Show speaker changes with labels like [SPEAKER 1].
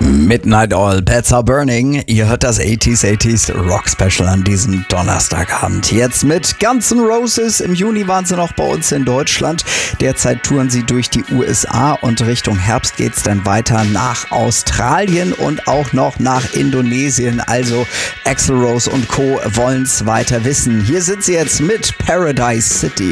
[SPEAKER 1] Midnight Oil, Pets Are Burning. Ihr hört das 80s Rock Special an diesem Donnerstagabend. Jetzt mit Guns N' Roses. Im Juni waren sie noch bei uns in Deutschland. Derzeit touren sie durch die USA und Richtung Herbst geht's dann weiter nach Australien und auch noch nach Indonesien. Also Axl Rose und Co. wollen's weiter wissen. Hier sind sie jetzt mit Paradise City.